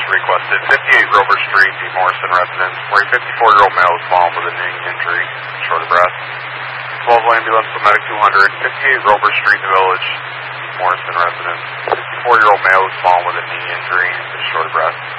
requested. 58 Rover Street, the Morrison residence, where a 54-year-old male was fallen with a knee injury, short of breath. 12 ambulance to medic 200, 58 Rover Street, the Village, Morrison residence. 54-year-old male was fallen with a knee injury, short of breath.